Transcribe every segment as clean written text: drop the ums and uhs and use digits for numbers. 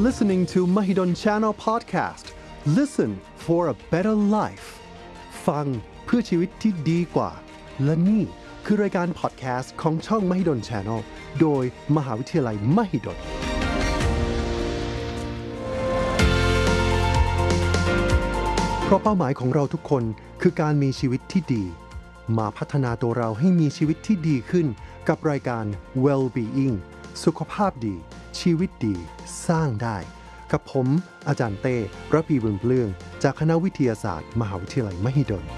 listening to Mahidol Channel Podcast. Listen for a better life. ฟังเพื่อชีวิตที่ดีกว่าและนี่คือรายการพอดแคสต์ของช่อง Mahidol Channel โดยมหาวิทยาลัยมหิดลเพราะเป้าหมายของเราทุกคนคือการมีชีวิตที่ดีมาพัฒนาตัวเราให้มีชีวิตที่ดีขึ้นกับรายการ Well-being สุขภาพดีชีวิตดีสร้างได้กับผมอาจารย์เต้ระพีบุญเปลื้องจากคณะวิทยาศาสตร์มหาวิทยาลัยมหิดล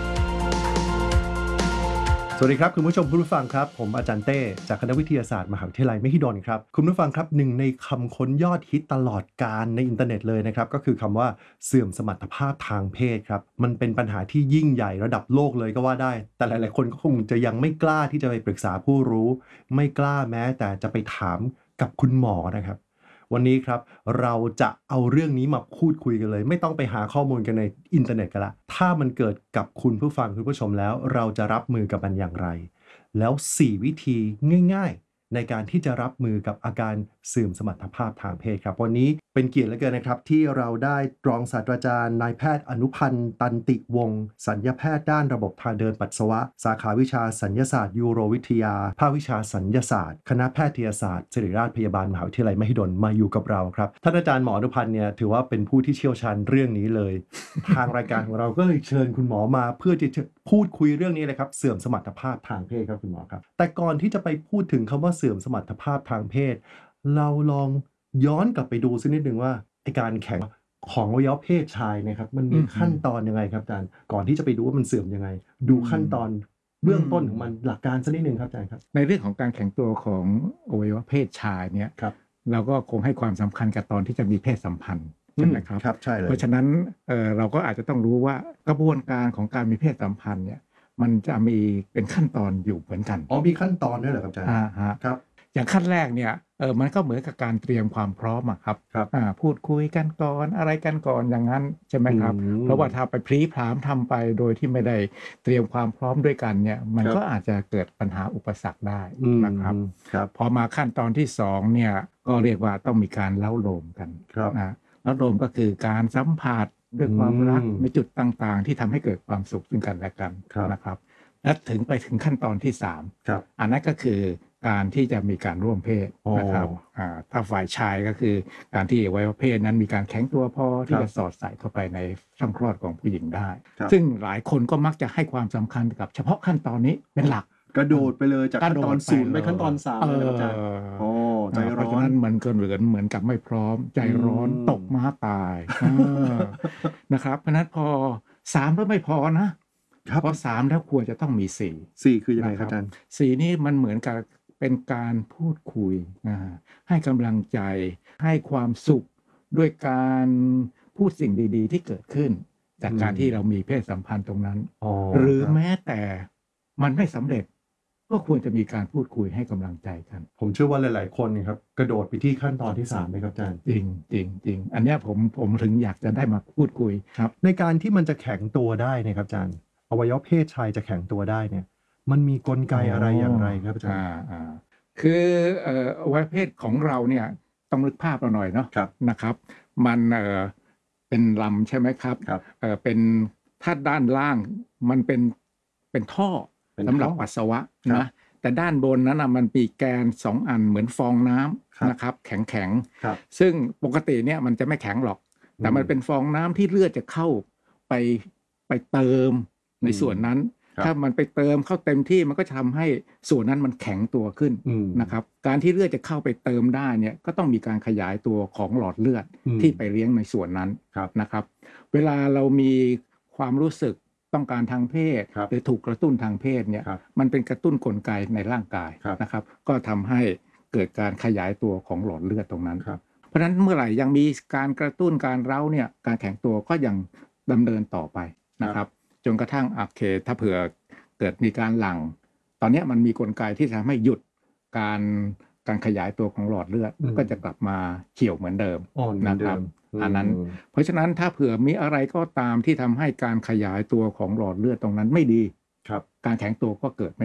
สวัสดีครับคุณผู้ชมคุณผู้ฟังครับผมอาจารย์เต้จากคณะวิทยาศาสตร์มหาวิทยาลัยมหิดลครับคุณผู้ฟังครับหนึ่งในคำค้นยอดฮิตตลอดกาลในอินเทอร์เน็ตเลยนะครับก็คือคำว่าเสื่อมสมรรถภาพทางเพศครับมันเป็นปัญหาที่ยิ่งใหญ่ระดับโลกเลยก็ว่าได้แต่หลายๆคนก็คงจะยังไม่กล้าที่จะไปปรึกษาผู้รู้ไม่กล้าแม้แต่จะไปถามกับคุณหมอนะครับวันนี้ครับเราจะเอาเรื่องนี้มาพูดคุยกันเลยไม่ต้องไปหาข้อมูลกันในอินเทอร์เน็ตกันละถ้ามันเกิดกับคุณผู้ฟังคุณผู้ชมแล้วเราจะรับมือกับมันอย่างไรแล้ว4วิธีง่ายๆในการที่จะรับมือกับอาการเสื่อมสมรรถภาพทางเพศครับวันนี้เป็นเกียรติเหลือเกินนะครับที่เราได้รองศาสตราจารย์นายแพทย์อนุพันธ์ตันติวงศ์ศัลยแพทย์ด้านระบบทางเดินปัสสาวะสาขาวิชาศัลยศาสตร์ยูโรวิทยาภาควิชาศัลยศาสตร์คณะแพทยศาสตร์ศิริราชพยาบาลมหาวิทยาลัยมหิดลมาอยู่กับเราครับท่านอาจารย์หมออนุพันธ์เนี่ยถือว่าเป็นผู้ที่เชี่ยวชาญเรื่องนี้เลย ทางรายการของเราก็เลยเชิญคุณหมอมาเพื่อจะพูดคุยเรื่องนี้เลยครับเสื่อมสมรรถภาพทางเพศครับคุณหมอครับแต่ก่อนที่จะไปพูดถึงคำว่าเสื่อมสมรรถภาพทางเพศเราลองย้อนกลับไปดูสักนิดนึงว่าไอ้การแข่งของอวัยวะเพศชายนะครับมันมีขั้นตอนยังไงครับอาจารย์ก่อนที่จะไปดูว่ามันเสื่อมยังไงดูขั้นตอนเบื้องต้นของมันหลักการสักนิดนึงครับอาจารย์ครับในเรื่องของการแข็งตัวของอวัยวะเพศชายเนี่ยเราก็คงให้ความสำคัญกับตอนที่จะมีเพศสัมพันธ์ใช่ไหมครับครับใช่เลยเพราะฉะนั้นเราก็อาจจะต้องรู้ว่ากระบวนการของการมีเพศสัมพันธ์เนี่ยมันจะมีเป็นขั้นตอนอยู่เหมือนกันมีขั้นตอนด้วยเหรอครับอาจารย์ครับอย่างขั้นแรกเนี่ยมันก็เหมือนกับการเตรียมความพร้อมครับพูดคุยกันก่อนอะไรกันก่อนอย่างนั้นใช่ไหมครับเพราะว่าถ้าไปพลีพรามทำไปโดยที่ไม่ได้เตรียมความพร้อมด้วยกันเนี่ยมันก็อาจจะเกิดปัญหาอุปสรรคได้นะครับพอมาขั้นตอนที่2เนี่ยก็เรียกว่าต้องมีการเล้าโลมกันเล้าโลมก็คือการสัมผัสด้วยความรักในจุดต่างๆที่ทำให้เกิดความสุขซึ่งกันและกันนะครับและไปถึงขั้นตอนที่3อันนั้นก็คือการที่จะมีการร่วมเพศนะครับถ้าฝ่ายชายก็คือการที่อวัยวะเพศนั้นมีการแข็งตัวพอที่จะสอดใส่เข้าไปในช่องคลอดของผู้หญิงได้ซึ่งหลายคนก็มักจะให้ความสำคัญกับเฉพาะขั้นตอนนี้เป็นหลักกระโดดไปเลยจากขั้นตอน0ไปขั้นตอน3เลยอาจารย์ใจร้อนเพราะฉะนั้นมันก็เหมือนกับไม่พร้อมใจร้อนตกม้าตายนะครับเพราะนั้นพอ3แล้วไม่พอนะพอ3แล้วควรจะต้องมี4 คือยังไงครับอาจารย์ 4นี่มันเหมือนกับเป็นการพูดคุยให้กำลังใจให้ความสุขด้วยการพูดสิ่งดีๆที่เกิดขึ้นจากการที่เรามีเพศสัมพันธ์ตรงนั้นหรือแม้แต่มันไม่สำเร็จก็ควรจะมีการพูดคุยให้กำลังใจกันผมเชื่อว่าหลายๆคนครับกระโดดไปที่ขั้นตอนที่3ไหมครับอาจารย์จริงอันนี้ผมถึงอยากจะได้มาพูดคุยครับในการที่มันจะแข็งตัวได้นะครับอาจารย์อวัยวะเพศชายจะแข็งตัวได้เนี่ยมันมีกลไกอะไรอย่างไรครับอาจารย์คืออวัยวะเพศของเราเนี่ยต้องนึกภาพเราหน่อยเนาะนะครับมันเป็นลำใช่ไหมครับเป็นถ้าด้านล่างมันเป็นท่อสำหรับปัสสาวะนะแต่ด้านบนนั้นมันมีแกน2อันเหมือนฟองน้ำนะครับแข็งซึ่งปกติเนี่ยมันจะไม่แข็งหรอกแต่มันเป็นฟองน้ำที่เลือดจะเข้าไปเติมในส่วนนั้นถ้ามันไปเติมเข้าเต็มที่มันก็ทำให้ส่วนนั้นมันแข็งตัวขึ้นนะครับการที่เลือดจะเข้าไปเติมได้เนี่ยก็ต้องมีการขยายตัวของหลอดเลือดที่ไปเลี้ยงในส่วนนั้นนะครับเวลาเรามีความรู้สึกต้องการทางเพศหรือถูกกระตุ้นทางเพศเนี่ยมันเป็นกระตุ้นกลไกในร่างกายนะครับก็ทำให้เกิดการขยายตัวของหลอดเลือดตรงนั้นเพราะฉะนั้นเมื่อไหร่ยังมีการกระตุ้นการเร้าเนี่ยการแข็งตัวก็ยังดำเนินต่อไปนะครับจนกระทั่งโอเคถ้าเผื่อเกิดมีการหลั่งตอนนี้มันมีกลไกที่ทำให้หยุดการขยายตัวของหลอดเลือดก็จะกลับมาเขียวเหมือนเดิมนะครับอันนั้นเพราะฉะนั้นถ้าเผื่อมีอะไรก็ตามที่ทำให้การขยายตัวของหลอดเลือดตรงนั้นไม่ดีการแข็งตัวก็เกิดไม่ได้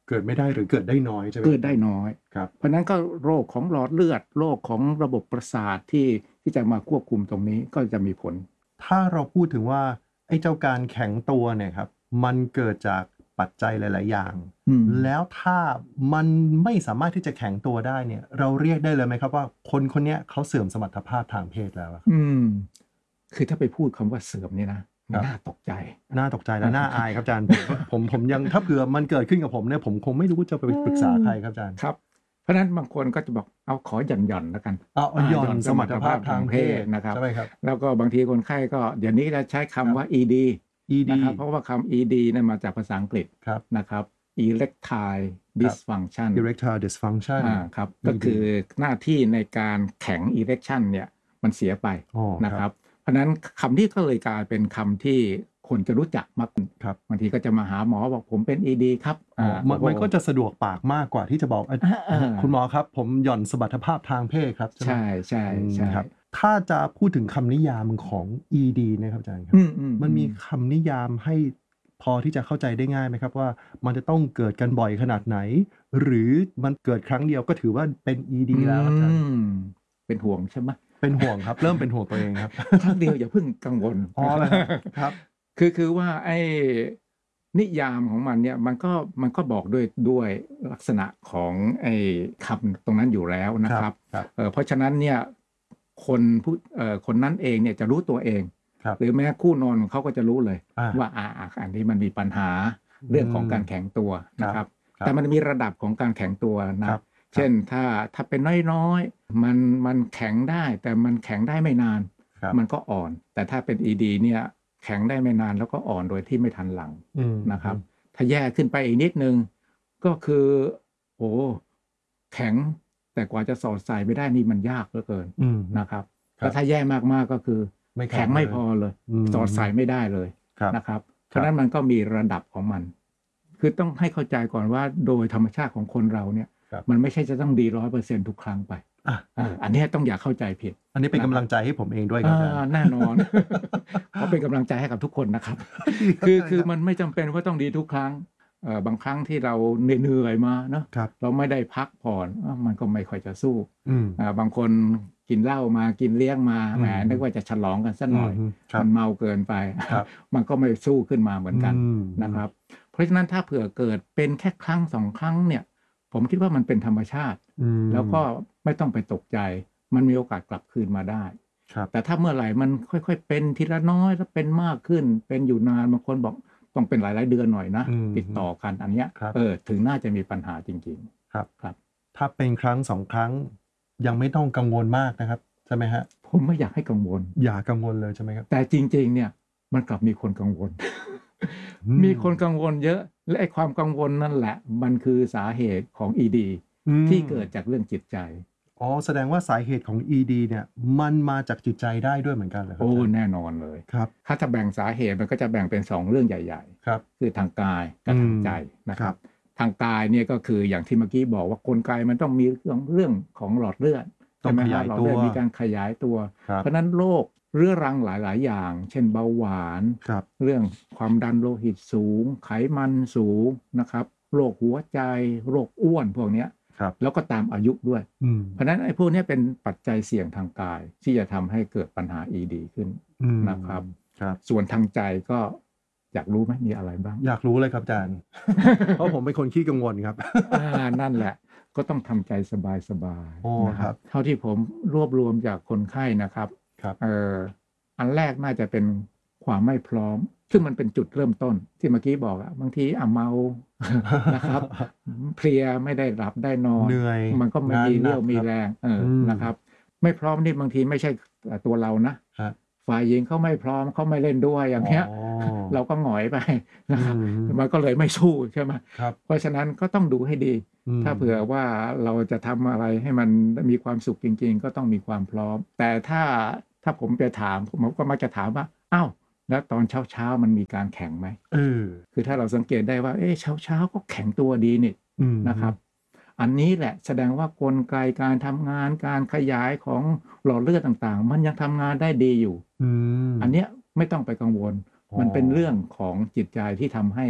เกิดไม่ได้หรือเกิดได้น้อยใช่ไหมเกิดได้น้อยครับเพราะนั้นก็โรคของหลอดเลือดโรคของระบบประสาทที่จะมาควบคุมตรงนี้ก็จะมีผลถ้าเราพูดถึงว่าไอ้เจ้าการแข็งตัวเนี่ยครับมันเกิดจากปัจจัยหลาย ๆ อย่างแล้วถ้ามันไม่สามารถที่จะแข็งตัวได้เนี่ยเราเรียกได้เลยไหมครับว่าคนคนนี้เขาเสื่อมสมรรถภาพทางเพศแล้วคือถ้าไปพูดคำว่าเสื่อมนี่นะน่าตกใจและน่าอายครับอาจารย์ผมยังถ้าเผื่อมันเกิดขึ้นกับผมเนี่ยผมคงไม่รู้จะไปปรึกษาใครครับอาจารย์ครับเพราะนั้นบางคนก็จะบอกเอาขอหย่อนแล้วกันหย่อนสมรรถภาพทางเพศนะครับใช่ไหมครับแล้วก็บางทีคนไข้ก็เดี๋ยวนี้จะใช้คำว่า ED นะครับเพราะว่าคำ ED นั้นมาจากภาษาอังกฤษนะครับ erectile dysfunction erectile dysfunction ครับก็คือหน้าที่ในการแข็ง erection เนี่ยมันเสียไปนะครับเพราะนั้นคำนี้ก็เลยกลายเป็นคำที่คนจะรู้จักมากบางทีก็จะมาหาหมอบอกผมเป็น ED ครับมันก็จะสะดวกปากมากกว่าที่จะบอกคุณหมอครับผมหย่อนสมรรถภาพทางเพศครับใช่ครับถ้าจะพูดถึงคำนิยามของ ED นะครับอาจารย์ครับมันมีคำนิยามให้พอที่จะเข้าใจได้ง่ายไหมครับว่ามันจะต้องเกิดกันบ่อยขนาดไหนหรือมันเกิดครั้งเดียวก็ถือว่าเป็น ED แล้วอาจารย์เป็นห่วงใช่ไหมเป็นห่วงครับเริ่มเป็นห่วงตัวเองครับครั้งเดียวอย่าเพิ่งกังวลครับคือว่าไอ้นิยามของมันเนี่ยมันก็บอกด้วยลักษณะของไอ้คำตรงนั้นอยู่แล้วนะครับเพราะฉะนั้นเนี่ยคนนั้นเองเนี่ยจะรู้ตัวเองหรือแม้คู่นอนของเขาก็จะรู้เลยว่าอันนี้มันมีปัญหาเรื่องของการแข็งตัวนะครับแต่มันมีระดับของการแข็งตัวนะเช่นถ้าเป็นน้อยๆมันแข็งได้แต่มันแข็งได้ไม่นานมันก็อ่อนแต่ถ้าเป็น ED เนี่ยแข็งได้ไม่นานแล้วก็อ่อนโดยที่ไม่ทันหลังนะครับถ้าแย่ขึ้นไปอีกนิดนึงก็คือแข็งแต่กว่าจะสอดใส่ไม่ได้นี่มันยากเหลือเกินนะครับแล้วถ้าแย่มากๆก็คือแข็งไม่พอเลยสอดใส่ไม่ได้เลยนะครับเพราะนั้นมันก็มีระดับของมันคือต้องให้เข้าใจก่อนว่าโดยธรรมชาติของคนเราเนี่ยมันไม่ใช่จะต้องดี 100% ทุกครั้งไปอันนี้ต้องอย่าเข้าใจผิดอันนี้เป็นกำลังใจให้ผมเองด้วยครับแน่นอนเพราะเป็นกำลังใจให้กับทุกคนนะครับคือมันไม่จำเป็นว่าต้องดีทุกครั้งบางครั้งที่เราเหนื่อยมาเนาะเราไม่ได้พักผ่อนมันก็ไม่ค่อยจะสู้บางคนกินเหล้ามากินเลี้ยงมาแหมนึกว่าจะฉลองกันสักหน่อยมันเมาเกินไปมันก็ไม่สู้ขึ้นมาเหมือนกันนะครับเพราะฉะนั้นถ้าเผื่อเกิดเป็นแค่ครั้ง2 ครั้งเนี่ยผมคิดว่ามันเป็นธรรมชาติแล้วก็ไม่ต้องไปตกใจมันมีโอกาสกลับคืนมาได้แต่ถ้าเมื่อไหร่มันค่อยๆเป็นทีละน้อยแล้วเป็นมากขึ้นเป็นอยู่นานบางคนบอกต้องเป็นหลายๆเดือนหน่อยนะติดต่อกันอันเนี้ยถึงน่าจะมีปัญหาจริงๆครับถ้าเป็นครั้ง2 ครั้งยังไม่ต้องกังวลมากนะครับใช่ไหมฮะผมไม่อยากให้กังวลอย่ากังวลเลยใช่ไหมครับแต่จริงๆเนี่ยมันกลับมีคนกังวลมีคนกังวลเยอะและไอ้ความกังวลนั่นแหละมันคือสาเหตุของ ED ที่เกิดจากเรื่องจิตใจแสดงว่าสาเหตุของ ED เนี่ยมันมาจากจิตใจได้ด้วยเหมือนกันเหรอครับแน่นอนเลยครับถ้าจะแบ่งสาเหตุมันก็จะแบ่งเป็น2เรื่องใหญ่ๆครับคือทางกายกับทางใจนะครับทางกายเนี่ยก็คืออย่างที่เมื่อกี้บอกว่ากลไกมันต้องมีเรื่องของหลอดเลือดต้องขยายตัวมีการขยายตัวเพราะนั้นโรคเรื้อรังหลายๆอย่างเช่นเบาหวานเรื่องความดันโลหิตสูงไขมันสูงนะครับโรคหัวใจโรคอ้วนพวกนี้แล้วก็ตามอายุด้วยเพราะนั้นไอ้พวกนี้เป็นปัจจัยเสี่ยงทางกายที่จะทำให้เกิดปัญหา ED ขึ้นนะครับส่วนทางใจก็อยากรู้ไหมมีอะไรบ้างอยากรู้เลยครับอาจารย์ เพราะผมเป็นคนขี้กังวลครับนั่นแหละก็ต้องทำใจสบายๆนะครับเท่าที่ผมรวบรวมจากคนไข้นะครับอันแรกน่าจะเป็นความไม่พร้อมซึ่งมันเป็นจุดเริ่มต้นที่เมื่อกี้บอกบางทีเมานะครับเพลียไม่ได้หลับได้นอนเหนื่อยมันก็ไม่มีเรี่ยวมีแรงนะครับไม่พร้อมนี่บางทีไม่ใช่ตัวเรานะฝ่ายหญิงเขาไม่พร้อมเขาไม่เล่นด้วยอย่างเงี้ยเราก็หงอยไปนะครับมันก็เลยไม่สู้ใช่ไหมเพราะฉะนั้นก็ต้องดูให้ดีถ้าเผื่อว่าเราจะทำอะไรให้มันมีความสุขจริงๆก็ต้องมีความพร้อมแต่ถ้าผมไปถามผมก็มักจะถามว่าอ้าวแล้วตอนเช้ามันมีการแข่งไหมคือถ้าเราสังเกตได้ว่าเช้าก็แข็งตัวดีนี่นะครับอันนี้แหละแสดงว่ากลไกการทำงานการขยายของหลอดเลือดต่างๆมันยังทำงานได้ดีอยู่อันเนี้ยไม่ต้องไปกังวลมันเป็นเรื่องของจิตใจที่ทำให้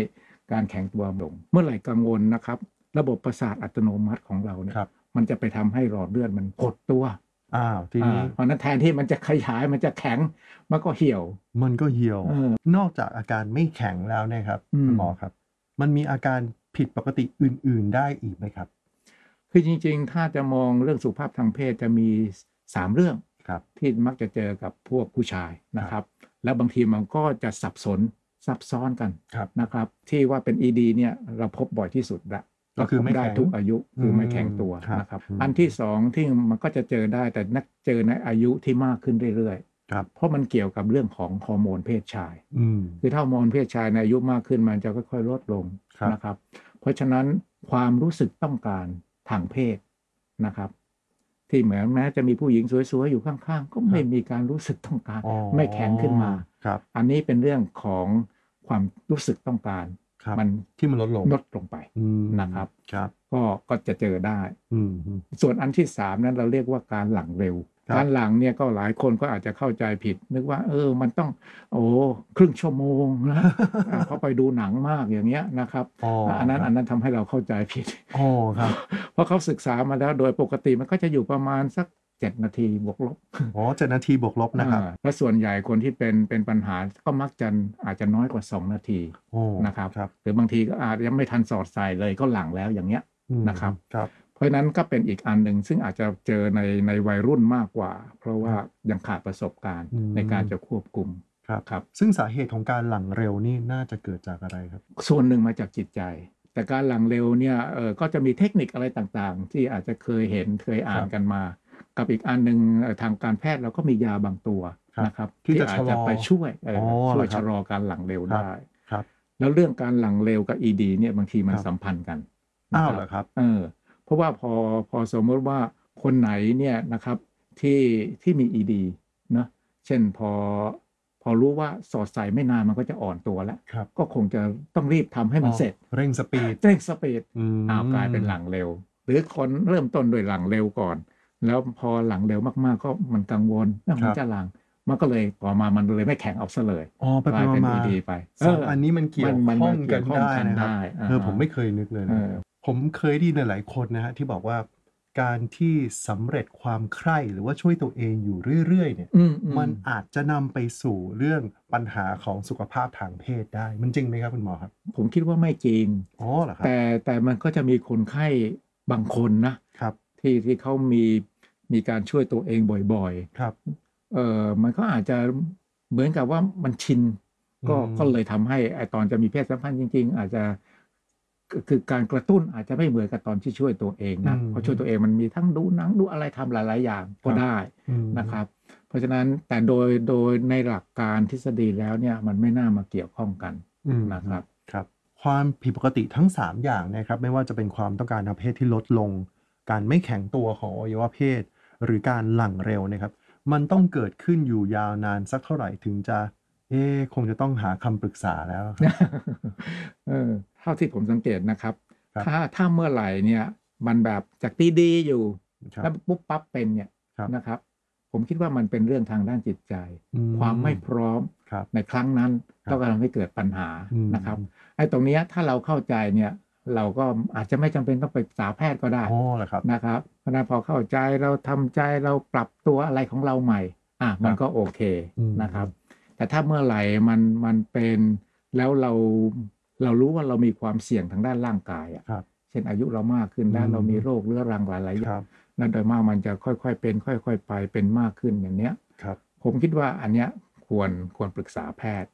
การแข็งตัวลงเมื่อไหร่กังวลนะครับระบบประสาทอัตโนมัติของเราเนี่ยมันจะไปทำให้หลอดเลือดมันหดตัวทีนี้เพราะนั้นแทนที่มันจะขยายมันจะแข็งมันก็เหี่ยวนอกจากอาการไม่แข็งแล้วเนี่ยครับคุณหมอครับมันมีอาการผิดปกติอื่นๆได้อีกไหมครับคือจริงๆถ้าจะมองเรื่องสุขภาพทางเพศจะมี3เรื่องที่มักจะเจอกับพวกผู้ชายนะครับแล้วบางทีมันก็จะซับซ้อนกันนะครับที่ว่าเป็น ED เนี่ยเราพบบ่อยที่สุดละก็คือไม่ได้ทุกอายุคือไม่แข็งตัวนะครับอันที่2ที่มันก็จะเจอได้แต่นักเจอในอายุที่มากขึ้นเรื่อยๆเพราะมันเกี่ยวกับเรื่องของฮอร์โมนเพศชายคือถ้าฮอร์โมนเพศชายในอายุมากขึ้นมันจะค่อยๆลดลงนะครับเพราะฉะนั้นความรู้สึกต้องการทางเพศนะครับที่เหมือนแม้จะมีผู้หญิงสวยๆอยู่ข้างๆก็ไม่มีการรู้สึกต้องการไม่แข็งขึ้นมาอันนี้เป็นเรื่องของความรู้สึกต้องการมันที่มันลดลงไปนะครับก็จะเจอได้ส่วนอันที่3นั้นเราเรียกว่าการหลังเร็วการหลังเนี่ยก็หลายคนก็อาจจะเข้าใจผิดนึกว่ามันต้องครึ่งชั่วโมงนะเขาไปดูหนังมากอย่างเงี้ยนะครับอันนั้นทำให้เราเข้าใจผิดครับเพราะเขาศึกษามาแล้วโดยปกติมันก็จะอยู่ประมาณสัก7 นาทีบวกลบ 7 นาทีบวกลบนะครับและส่วนใหญ่คนที่เป็นปัญหาก็มักจะอาจจะน้อยกว่า2 นาทีนะครับหรือบางทีก็อาจยังไม่ทันสอดใส่เลยก็หลังแล้วอย่างเงี้ยนะครับเพราะฉะนั้นก็เป็นอีกอันหนึ่งซึ่งอาจจะเจอในวัยรุ่นมากกว่าเพราะว่ายังขาดประสบการณ์ในการจะควบคุมครับซึ่งสาเหตุของการหลังเร็วนี่น่าจะเกิดจากอะไรครับส่วนหนึ่งมาจากจิตใจแต่การหลังเร็วเนี่ยก็จะมีเทคนิคอะไรต่างๆที่อาจจะเคยเห็นเคยอ่านกันมากับอีกอันหนึ่งทางการแพทย์เราก็มียาบางตัวนะครับที่อาจจะไปช่วยชะลอการหลังเร็วได้แล้วเรื่องการหลังเร็วกับ ED เนี่ยบางทีมันสัมพันธ์กันเหรอครับเพราะว่าพอสมมติว่าคนไหนเนี่ยนะครับที่มี ED นะเช่นพอรู้ว่าสอดใส่ไม่นานมันก็จะอ่อนตัวแล้วก็คงจะต้องรีบทำให้มันเสร็จเร่งสปีดกลายเป็นหลังเร็วหรือคนเริ่มต้นโดยหลังเร็วก่อนแล้วพอหลังเร็วมากๆก็มันกังวลมันจะหลังมันก็เลยต่อมามันเลยไม่แข็งเอาซะเลยกลายเป็นดีไปอันนี้มันเกี่ยวข้องกันได้นะครับผมไม่เคยนึกเลยนะผมเคยได้ยินหลายคนนะฮะที่บอกว่าการที่สำเร็จความใคร่หรือว่าช่วยตัวเองอยู่เรื่อยๆเนี่ยมันอาจจะนำไปสู่เรื่องปัญหาของสุขภาพทางเพศได้มันจริงไหมครับคุณหมอครับผมคิดว่าไม่จริงเหรอครับแต่มันก็จะมีคนไข้บางคนนะครับที่เขามีการช่วยตัวเองบ่อยๆครับมันก็อาจจะเหมือนกับว่ามันชินก็เลยทำให้ตอนจะมีเพศสัมพันธ์จริงๆอาจจะคือการกระตุ้นอาจจะไม่เหมือนกับตอนที่ช่วยตัวเองนะเพราะช่วยตัวเองมันมีทั้งดูหนังดูอะไรทำหลายๆอย่างก็ได้นะครับเพราะฉะนั้นแต่โดยในหลักการทฤษฎีแล้วเนี่ยมันไม่น่ามาเกี่ยวข้องกันนะครับความผิดปกติทั้ง3อย่างนะครับไม่ว่าจะเป็นความต้องการทางเพศที่ลดลงการไม่แข็งตัวของอวัยวะเพศหรือการหลั่งเร็วนะครับมันต้องเกิดขึ้นอยู่ยาวนานสักเท่าไหร่ถึงจะคงจะต้องหาคำปรึกษาแล้วเท่าที่ผมสังเกตนะครับถ้าเมื่อไหร่เนี่ยมันแบบจากดีๆอยู่แล้วปุ๊บปั๊บเป็นเนี่ยนะครับผมคิดว่ามันเป็นเรื่องทางด้านจิตใจความไม่พร้อมในครั้งนั้นก็กำลังให้เกิดปัญหานะครับไอ้ตรงนี้ถ้าเราเข้าใจเนี่ยเราก็อาจจะไม่จำเป็นต้องไปปรึกษาแพทย์ก็ได้นะครับเพราะนั้นพอเข้าใจเราทำใจเราปรับตัวอะไรของเราใหม่มันก็โอเคนะครับแต่ถ้าเมื่อไหร่มันเป็นแล้วเรารู้ว่าเรามีความเสี่ยงทางด้านร่างกายเช่นอายุเรามากขึ้นแล้วเรามีโรคเรื้อรังหลายๆอย่างนั่นโดยมากมันจะค่อยๆเป็นค่อยๆไปเป็นมากขึ้นอย่างเนี้ยผมคิดว่าอันเนี้ยควรปรึกษาแพทย์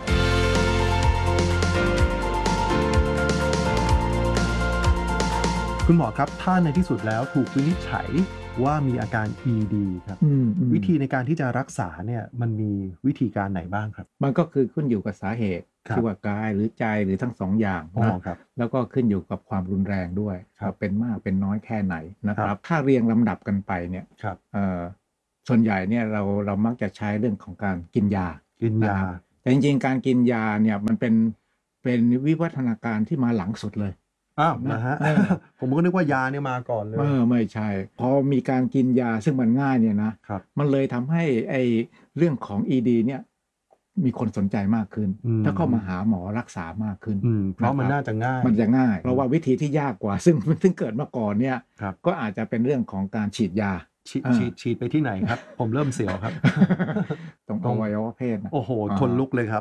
คุณหมอครับถ้าในที่สุดแล้วถูกวินิจฉัยว่ามีอาการ ED ครับวิธีในการที่จะรักษาเนี่ยมันมีวิธีการไหนบ้างครับมันก็คือขึ้นอยู่กับสาเหตุที่ว่ากายหรือใจหรือทั้ง2อย่างนะแล้วก็ขึ้นอยู่กับความรุนแรงด้วยเป็นมากเป็นน้อยแค่ไหนนะครับถ้าเรียงลำดับกันไปเนี่ยส่วนใหญ่เนี่ยเรามักจะใช้เรื่องของการกินยาแต่จริงๆการกินยาเนี่ยมันเป็นวิวัฒนาการที่มาหลังสุดเลยนะฮะผมก็นึกว่ายาเนี่ยมาก่อนเลยไม่ใช่พอมีการกินยาซึ่งมันง่ายเนี่ยนะมันเลยทำให้ไอ้เรื่องของ ED เนี่ยมีคนสนใจมากขึ้นถ้าเข้ามาหาหมอรักษามากขึ้นเพราะมันน่าจะง่ายมันจะง่ายเพราะว่าวิธีที่ยากกว่าซึ่งเกิดมาก่อนเนี่ยก็อาจจะเป็นเรื่องของการฉีดยาฉีดไปที่ไหนครับผมเริ่มเสียวครับตรงอวัยวะเพศโอ้โหทนลุกเลยครับ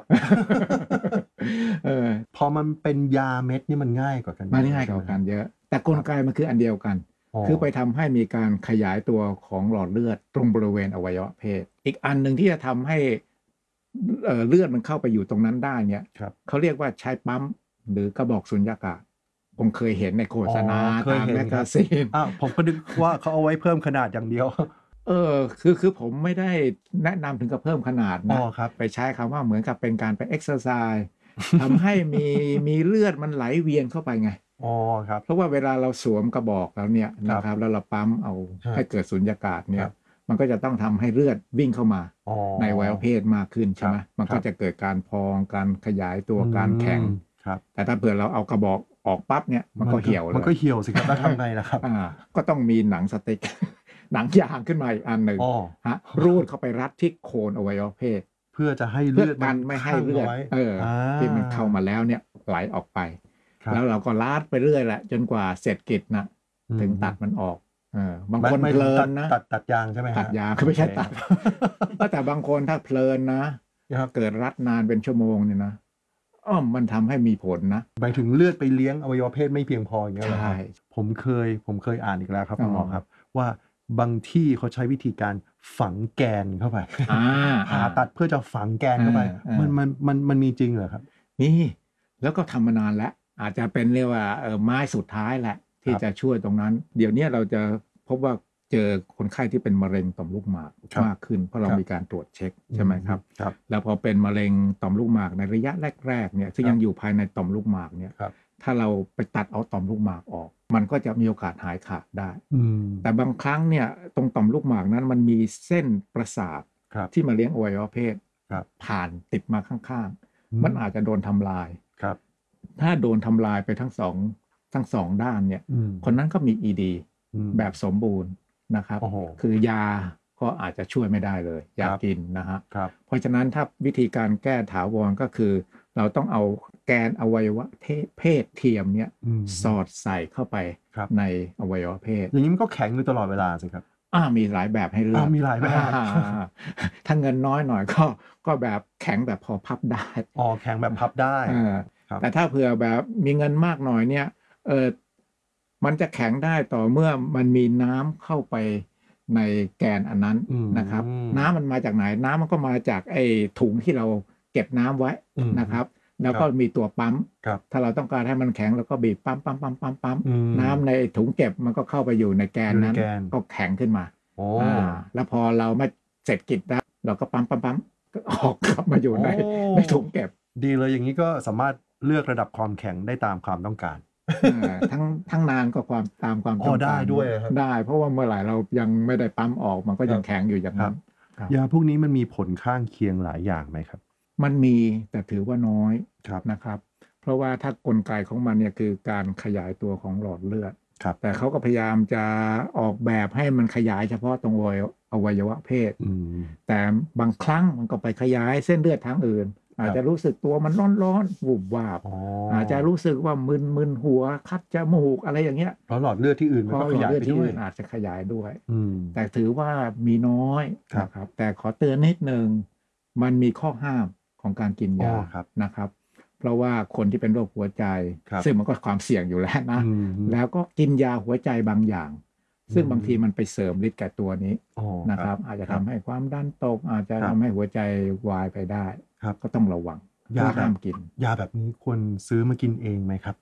พอมันเป็นยาเม็ดนี่มันง่ายกว่ากันมันง่ายกว่ากันเยอะแต่กลไกมันคืออันเดียวกันคือไปทำให้มีการขยายตัวของหลอดเลือดตรงบริเวณอวัยวะเพศอีกอันหนึ่งที่จะทำให้เลือดมันเข้าไปอยู่ตรงนั้นได้เนี่ยเขาเรียกว่าใช้ปั๊มหรือกระบอกสุญญากาศผมเคยเห็นในโฆษณาตามแมกกาซีนผมก็นึกว่าเขาเอาไว้เพิ่มขนาดอย่างเดียวคือผมไม่ได้แนะนำถึงกับเพิ่มขนาดนะไปใช้คำว่าเหมือนกับเป็นการไปเอ็กซ์เซอร์ไซส์ทำให้มีเลือดมันไหลเวียนเข้าไปไงครับเพราะว่าเวลาเราสวมกระบอกแล้วเนี่ยนะครับแล้วเราปั๊มเอาให้เกิดสุญญากาศเนี่ยมันก็จะต้องทำให้เลือดวิ่งเข้ามาในอวัยวะเพศมากขึ้นใช่ไหมมันก็จะเกิดการพองการขยายตัวการแข็งแต่ถ้าเผื่อเราเอากระบอกออกปั๊บเนี่ยมันก็เหี่ยวเลยมันก็เหี่ยวสิครับแล้วทำไงล่ะครับก็ต้องมีหนังสติ๊ก หนังยางขึ้นมาอีกอันหนึ่งรูดเข้าไปรัดที่โคนอวัยวะเพศเพื่อจะให้เลือดมันไม่ให้เลือดที่มันเข้ามาแล้วเนี่ยไหลออกไปแล้วเราก็ลาดไปเรื่อยแหละจนกว่าเสร็จกิจนะถึงตัดมันออกบางคนเพลินนะตัดยางใช่ไหมตัดยางก็ไม่ใช่ตัดแต่บางคนถ้าเพลินนะเกิดรัดนานเป็นชั่วโมงเนี่ยนะมันทำให้มีผลนะหมายถึงเลือดไปเลี้ยงอวัยวะเพศไม่เพียงพออย่างเงี้ยเหรอครับผมเคยอ่านอีกแล้วครับคุณหมอครับว่าบางที่เขาใช้วิธีการฝังแกนเข้าไปผ่าตัดเพื่อจะฝังแกนเข้าไปมันมีจริงเหรอครับนี่แล้วก็ทำมานานแล้วอาจจะเป็นเรียกว่าไม้สุดท้ายแหละที่จะช่วยตรงนั้นเดี๋ยวนี้เราจะพบว่าเจอคนไข้ที่เป็นมะเร็งต่อมลูกหมากมากขึ้นเพราะเรามีการตรวจเช็คใช่ไหมครับแล้วพอเป็นมะเร็งต่อมลูกหมากในระยะแรกๆเนี่ยซึ่งยังอยู่ภายในต่อมลูกหมากเนี่ยถ้าเราไปตัดเอาต่อมลูกหมากออกมันก็จะมีโอกาสหายขาดได้แต่บางครั้งเนี่ยตรงต่อมลูกหมากนั้นมันมีเส้นประสาทที่มาเลี้ยงอวัยวะเพศผ่านติดมาข้างๆมันอาจจะโดนทำลายถ้าโดนทำลายไปทั้งสองด้านเนี่ยคนนั้นก็มี ED แบบสมบูรณ์นะครับคือยาก็อาจจะช่วยไม่ได้เลยยากินนะฮะเพราะฉะนั้นถ้าวิธีการแก้ถาวรก็คือเราต้องเอาแกนอวัยวะเพศเทียมเนี่ยสอดใส่เข้าไปในอวัยวะเพศอย่างนี้มันก็แข็งอยู่ตลอดเวลาสิครับมีหลายแบบให้เลือกมีหลายแบบถ้าเงินน้อยหน่อยก็แบบแข็งแบบพอพับได้แข็งแบบพับได้แต่ถ้าเผื่อแบบมีเงินมากหน่อยเนี่ยมันจะแข็งได้ต่อเมื่อมันมีน้ำเข้าไปในแกนอันนั้นนะครับน้ำมันมาจากไหนน้ำมันก็มาจากไอ้ถุงที่เราเก็บน้ำไว้นะครับแล้วก็มีตัวปั๊มถ้าเราต้องการให้มันแข็งเราก็บีบปั๊มน้ำในถุงเก็บมันก็เข้าไปอยู่ในแกนนั้นก็แข็งขึ้นมาแล้วพอเรามาเสร็จกิจแล้วเราก็ปั๊มก็ออกกลับมาอยู่ในถุงเก็บดีเลยอย่างนี้ก็สามารถเลือกระดับความแข็งได้ตามความต้องการทั้งนานก็ตามความต้องการได้ด้วยได้เพราะว่าเมื่อไหร่เรายังไม่ได้ปั๊มออกมันก็ยังแข็งอยู่อย่างนั้นยาพวกนี้มันมีผลข้างเคียงหลายอย่างไหมครับมันมีแต่ถือว่าน้อยนะครับเพราะว่าถ้ากลไกของมันเนี่ยคือการขยายตัวของหลอดเลือดแต่เขาก็พยายามจะออกแบบให้มันขยายเฉพาะตรงอวัยวะเพศแต่บางครั้งมันก็ไปขยายเส้นเลือดทางอื่นอาจจะรู้สึกตัวมันร้อนวูบวาบอาจจะรู้สึกว่ามึนหัวคัดจมูกอะไรอย่างเงี้ยเพราะหลอดเลือดที่อื่นมันก็ขยายไปด้วยอาจจะขยายด้วยแต่ถือว่ามีน้อยนะครับแต่ขอเตือนนิดนึงมันมีข้อห้ามของการกินยานะครับเพราะว่าคนที่เป็นโรคหัวใจซึ่งมันก็ความเสี่ยงอยู่แล้วนะแล้วก็กินยาหัวใจบางอย่างซึ่งบางทีมันไปเสริมฤทธิ์แก่ตัวนี้นะครับอาจจะทำให้ความดันตกอาจจะทำให้หัวใจวายไปได้ก็ต้องระวังห้ามกินยาแบบนี้ควรซื้อมากินเองไหมครับ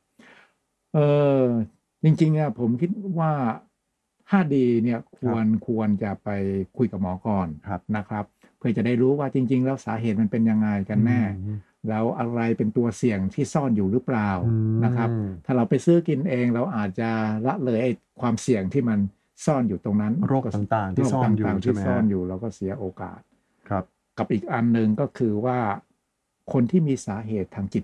จริงๆผมคิดว่าถ้าดีเนี่ยควรจะไปคุยกับหมอก่อนนะครับเพื่อจะได้รู้ว่าจริงๆแล้วสาเหตุมันเป็นยังไงกันแน่แล้วอะไรเป็นตัวเสี่ยงที่ซ่อนอยู่หรือเปล่านะครับถ้าเราไปซื้อกินเองเราอาจจะละเลยความเสี่ยงที่มันซ่อนอยู่ตรงนั้นโรคต่างๆที่ซ่อนอยู่ใช่ไหมเราก็เสียโอกาสกับอีกอันหนึ่งก็คือว่าคนที่มีสาเหตุทางจิต